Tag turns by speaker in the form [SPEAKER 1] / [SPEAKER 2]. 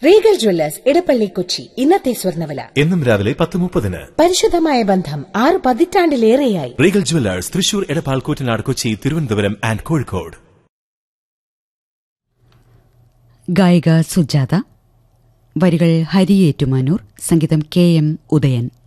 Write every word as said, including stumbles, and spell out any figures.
[SPEAKER 1] Regal Jewellers Edappally Kochi. ഇന്നത്തെ സ്വർണ്ണവില
[SPEAKER 2] എന്നും രാവിലെ പത്ത് മുപ്പതിന്.
[SPEAKER 1] പരിശുദ്ധമായ ബന്ധം ആറ് പതിറ്റാണ്ടിലേറെയായി.
[SPEAKER 2] Regal Jewellers Thrissur, Edappal, Koottanad, Kochi, Thiruvananthapuram and Kozhikode.
[SPEAKER 3] ഗായിക സുജാത, വരികൾ ഹരി ഏറ്റുമാനൂർ, സംഗീതം കെ എം ഉദയൻ.